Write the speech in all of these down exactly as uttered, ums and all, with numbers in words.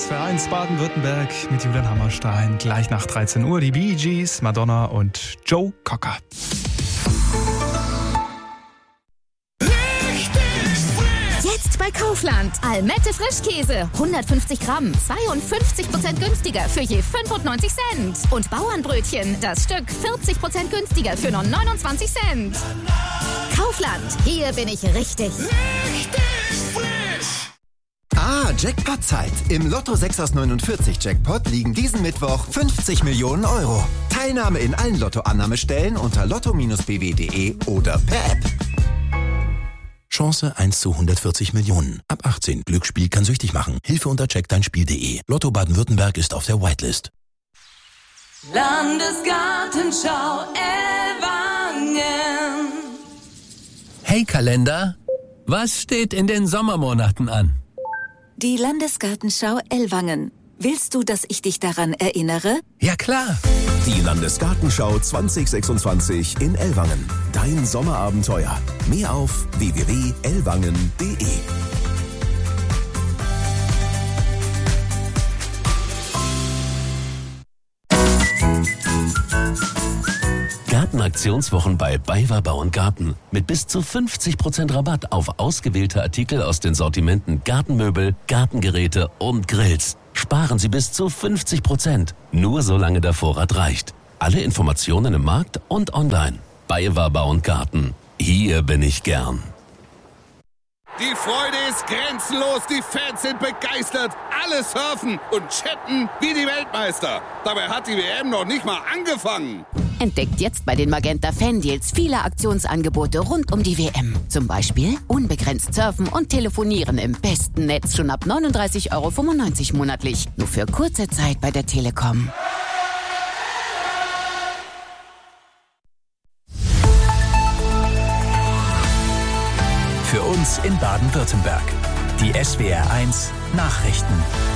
S W R eins Baden-Württemberg mit Julian Hammerstein. Gleich nach dreizehn Uhr die Bee Gees, Madonna und Joe Cocker. Jetzt bei Kaufland. Almette Frischkäse. hundertfünfzig Gramm. zweiundfünfzig Prozent günstiger für je fünfundneunzig Cent. Und Bauernbrötchen. Das Stück vierzig Prozent günstiger für nur neunundzwanzig Cent. Kaufland. Hier bin ich richtig. Richtig frisch. Ah, Jackpot-Zeit. Im Lotto sechs aus neunundvierzig Jackpot liegen diesen Mittwoch fünfzig Millionen Euro. Teilnahme in allen Lotto-Annahmestellen unter lotto Bindestrich b w punkt de oder per App. Chance eins zu hundertvierzig Millionen. Ab achtzehn. Glücksspiel kann süchtig machen. Hilfe unter check dein Spiel punkt de. Lotto Baden-Württemberg ist auf der Whitelist. Landesgartenschau Ellwangen. Hey Kalender, was steht in den Sommermonaten an? Die Landesgartenschau Ellwangen. Willst du, dass ich dich daran erinnere? Ja klar. Die Landesgartenschau zwanzig sechsundzwanzig in Ellwangen. Dein Sommerabenteuer. Mehr auf w w w punkt ellwangen punkt de. Gartenaktionswochen bei BayWa Bau und Garten. Mit bis zu fünfzig Prozent Rabatt auf ausgewählte Artikel aus den Sortimenten Gartenmöbel, Gartengeräte und Grills. Sparen Sie bis zu fünfzig Prozent. Nur solange der Vorrat reicht. Alle Informationen im Markt und online. BayWa Bau und Garten. Hier bin ich gern. Die Freude ist grenzenlos, die Fans sind begeistert, alle surfen und chatten wie die Weltmeister. Dabei hat die W M noch nicht mal angefangen. Entdeckt jetzt bei den Magenta Fan Deals viele Aktionsangebote rund um die W M. Zum Beispiel unbegrenzt surfen und telefonieren im besten Netz schon ab neununddreißig Euro fünfundneunzig monatlich. Nur für kurze Zeit bei der Telekom. Für uns in Baden-Württemberg. Die S W R eins Nachrichten.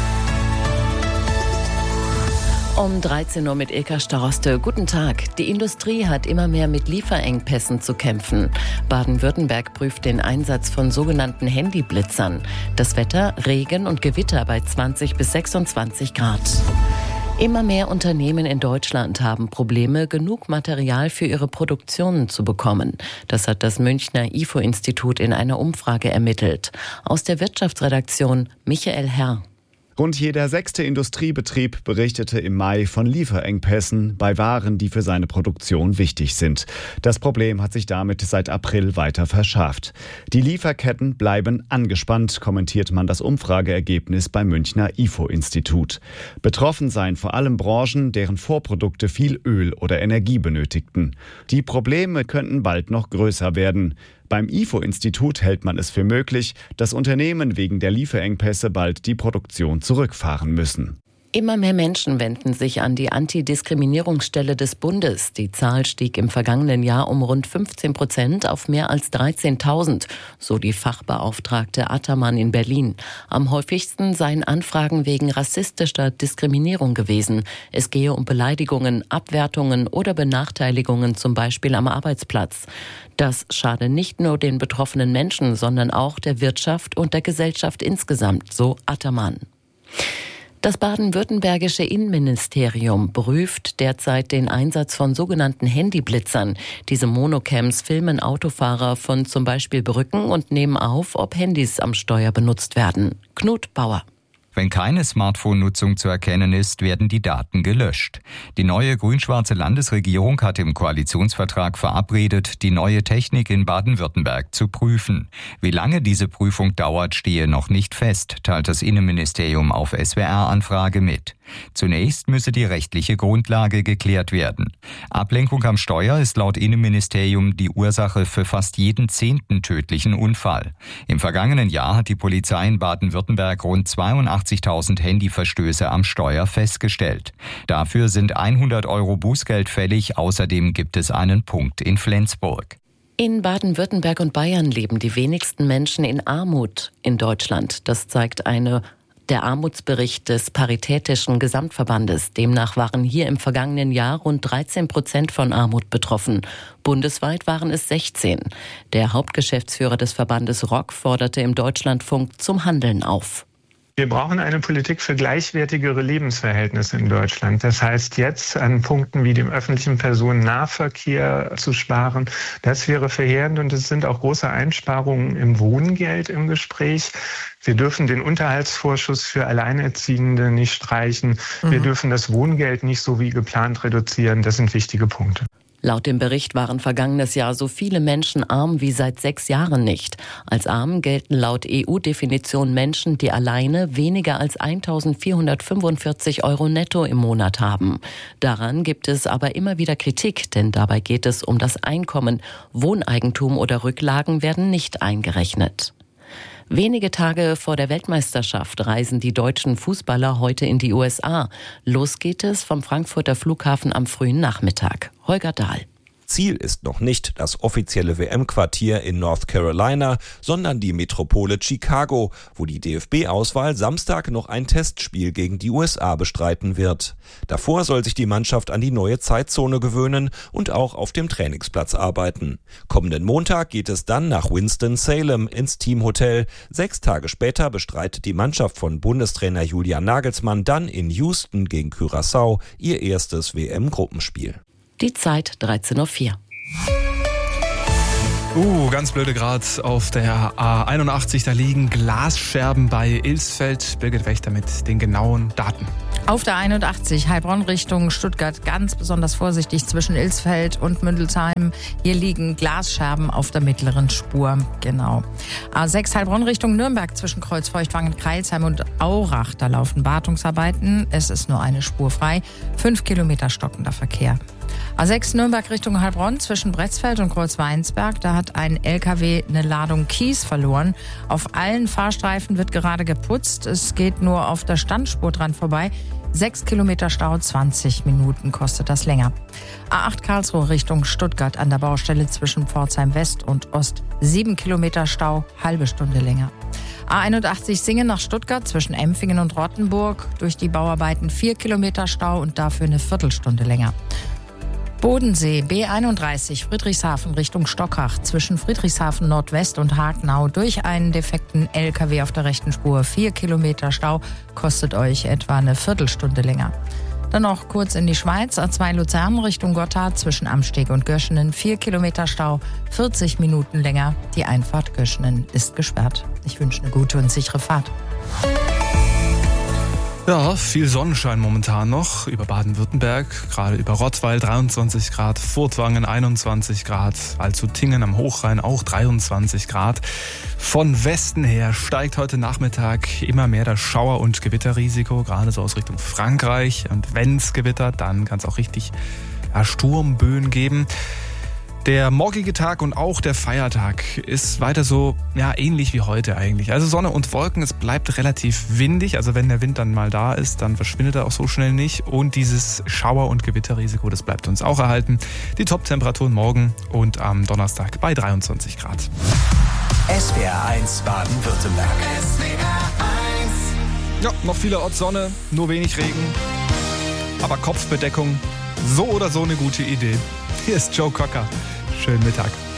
Um dreizehn Uhr mit Ilka Staroste. Guten Tag. Die Industrie hat immer mehr mit Lieferengpässen zu kämpfen. Baden-Württemberg prüft den Einsatz von sogenannten Handyblitzern. Das Wetter, Regen und Gewitter bei zwanzig bis sechsundzwanzig Grad. Immer mehr Unternehmen in Deutschland haben Probleme, genug Material für ihre Produktionen zu bekommen. Das hat das Münchner I F O-Institut in einer Umfrage ermittelt. Aus der Wirtschaftsredaktion Michael Herr. Rund jeder sechste Industriebetrieb berichtete im Mai von Lieferengpässen bei Waren, die für seine Produktion wichtig sind. Das Problem hat sich damit seit April weiter verschärft. Die Lieferketten bleiben angespannt, kommentiert man das Umfrageergebnis beim Münchner I F O-Institut. Betroffen seien vor allem Branchen, deren Vorprodukte viel Öl oder Energie benötigten. Die Probleme könnten bald noch größer werden. Beim I F O-Institut hält man es für möglich, dass Unternehmen wegen der Lieferengpässe bald die Produktion zurückfahren müssen. Immer mehr Menschen wenden sich an die Antidiskriminierungsstelle des Bundes. Die Zahl stieg im vergangenen Jahr um rund fünfzehn Prozent auf mehr als dreizehntausend, so die Fachbeauftragte Attermann in Berlin. Am häufigsten seien Anfragen wegen rassistischer Diskriminierung gewesen. Es gehe um Beleidigungen, Abwertungen oder Benachteiligungen, zum Beispiel am Arbeitsplatz. Das schade nicht nur den betroffenen Menschen, sondern auch der Wirtschaft und der Gesellschaft insgesamt, so Attermann. Das baden-württembergische Innenministerium prüft derzeit den Einsatz von sogenannten Handyblitzern. Diese Monocams filmen Autofahrer von zum Beispiel Brücken und nehmen auf, ob Handys am Steuer benutzt werden. Knut Bauer. Wenn keine Smartphone-Nutzung zu erkennen ist, werden die Daten gelöscht. Die neue grün-schwarze Landesregierung hat im Koalitionsvertrag verabredet, die neue Technik in Baden-Württemberg zu prüfen. Wie lange diese Prüfung dauert, stehe noch nicht fest, teilt das Innenministerium auf S W R-Anfrage mit. Zunächst müsse die rechtliche Grundlage geklärt werden. Ablenkung am Steuer ist laut Innenministerium die Ursache für fast jeden zehnten tödlichen Unfall. Im vergangenen Jahr hat die Polizei in Baden-Württemberg rund zweiundachtzigtausend Handyverstöße am Steuer festgestellt. Dafür sind hundert Euro Bußgeld fällig, außerdem gibt es einen Punkt in Flensburg. In Baden-Württemberg und Bayern leben die wenigsten Menschen in Armut in Deutschland. Das zeigt eine Der Armutsbericht des Paritätischen Gesamtverbandes. Demnach waren hier im vergangenen Jahr rund dreizehn Prozent von Armut betroffen. Bundesweit waren es sechzehn. Der Hauptgeschäftsführer des Verbandes Rock forderte im Deutschlandfunk zum Handeln auf. Wir brauchen eine Politik für gleichwertigere Lebensverhältnisse in Deutschland. Das heißt, jetzt an Punkten wie dem öffentlichen Personennahverkehr zu sparen, das wäre verheerend. Und es sind auch große Einsparungen im Wohngeld im Gespräch. Wir dürfen den Unterhaltsvorschuss für Alleinerziehende nicht streichen. Wir mhm. dürfen das Wohngeld nicht so wie geplant reduzieren. Das sind wichtige Punkte. Laut dem Bericht waren vergangenes Jahr so viele Menschen arm wie seit sechs Jahren nicht. Als arm gelten laut E U-Definition Menschen, die alleine weniger als eintausendvierhundertfünfundvierzig Euro netto im Monat haben. Daran gibt es aber immer wieder Kritik, denn dabei geht es um das Einkommen. Wohneigentum oder Rücklagen werden nicht eingerechnet. Wenige Tage vor der Weltmeisterschaft reisen die deutschen Fußballer heute in die U S A. Los geht es vom Frankfurter Flughafen am frühen Nachmittag. Holger Dahl. Ziel ist noch nicht das offizielle W M-Quartier in North Carolina, sondern die Metropole Chicago, wo die D F B-Auswahl Samstag noch ein Testspiel gegen die U S A bestreiten wird. Davor soll sich die Mannschaft an die neue Zeitzone gewöhnen und auch auf dem Trainingsplatz arbeiten. Kommenden Montag geht es dann nach Winston-Salem ins Teamhotel. Sechs Tage später bestreitet die Mannschaft von Bundestrainer Julian Nagelsmann dann in Houston gegen Curaçao ihr erstes W M-Gruppenspiel. Die Zeit dreizehn Uhr vier. Uh, ganz blöde Grad auf der A einundachtzig, da liegen Glasscherben bei Ilsfeld. Birgit Wächter mit den genauen Daten. Auf der einundachtzig Heilbronn Richtung Stuttgart ganz besonders vorsichtig zwischen Ilsfeld und Mündelsheim. Hier liegen Glasscherben auf der mittleren Spur. Genau. A sechs Heilbronn Richtung Nürnberg zwischen Kreuzfeuchtwangen, Kreilsheim und Aurach. Da laufen Wartungsarbeiten. Es ist nur eine Spur frei. Fünf Kilometer stockender Verkehr. A sechs Nürnberg Richtung Heilbronn zwischen Bretzfeld und Kreuzweinsberg. Da hat ein L K W eine Ladung Kies verloren. Auf allen Fahrstreifen wird gerade geputzt. Es geht nur auf der Standspur dran vorbei. Sechs Kilometer Stau, zwanzig Minuten kostet das länger. A acht Karlsruhe Richtung Stuttgart an der Baustelle zwischen Pforzheim West und Ost. Sieben Kilometer Stau, halbe Stunde länger. A einundachtzig Singen nach Stuttgart zwischen Empfingen und Rottenburg. Durch die Bauarbeiten vier Kilometer Stau und dafür eine Viertelstunde länger. Bodensee, B einunddreißig, Friedrichshafen Richtung Stockach, zwischen Friedrichshafen Nordwest und Hagenau durch einen defekten L K W auf der rechten Spur. Vier Kilometer Stau, kostet euch etwa eine Viertelstunde länger. Dann noch kurz in die Schweiz, A zwei Luzern Richtung Gotthard, zwischen Amsteg und Göschenen. Vier Kilometer Stau, vierzig Minuten länger. Die Einfahrt Göschenen ist gesperrt. Ich wünsche eine gute und sichere Fahrt. Ja, viel Sonnenschein momentan noch über Baden-Württemberg, gerade über Rottweil dreiundzwanzig Grad, Furtwangen einundzwanzig Grad, Alzutingen am Hochrhein auch dreiundzwanzig Grad. Von Westen her steigt heute Nachmittag immer mehr das Schauer- und Gewitterrisiko, gerade so aus Richtung Frankreich. Und wenn es gewittert, dann kann es auch richtig ja, Sturmböen geben. Der morgige Tag und auch der Feiertag ist weiter so ja ähnlich wie heute eigentlich. Also Sonne und Wolken, es bleibt relativ windig. Also wenn der Wind dann mal da ist, dann verschwindet er auch so schnell nicht. Und dieses Schauer- und Gewitterrisiko, das bleibt uns auch erhalten. Die Top-Temperaturen morgen und am Donnerstag bei dreiundzwanzig Grad. S W R eins Baden-Württemberg. S W R eins. Ja, noch vielerorts Sonne, nur wenig Regen. Aber Kopfbedeckung, so oder so eine gute Idee. Hier ist Joe Cocker. Schönen Mittag.